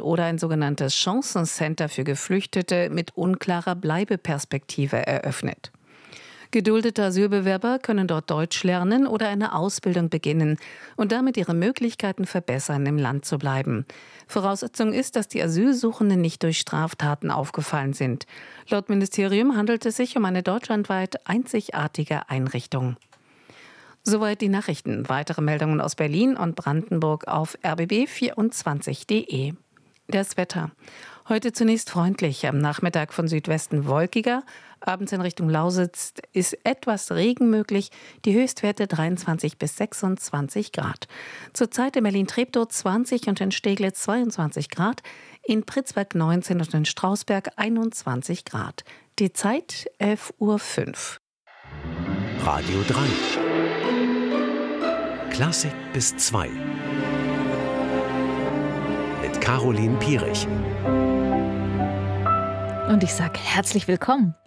oder ein sogenanntes Chancencenter für Geflüchtete mit unklarer Bleibeperspektive eröffnet. Geduldete Asylbewerber können dort Deutsch lernen oder eine Ausbildung beginnen und damit ihre Möglichkeiten verbessern, im Land zu bleiben. Voraussetzung ist, dass die Asylsuchenden nicht durch Straftaten aufgefallen sind. Laut Ministerium handelt es sich um eine deutschlandweit einzigartige Einrichtung. Soweit die Nachrichten. Weitere Meldungen aus Berlin und Brandenburg auf rbb24.de. Das Wetter. Heute zunächst freundlich, am Nachmittag von Südwesten wolkiger, abends in Richtung Lausitz ist etwas Regen möglich, die Höchstwerte 23 bis 26 Grad. Zurzeit in Berlin-Treptow 20 und in Steglitz 22 Grad, in Pritzberg 19 und in Strausberg 21 Grad. Die Zeit 11:05 Uhr. Radio 3. Klassik bis 2. Mit Caroline Pierich. Und ich sage herzlich willkommen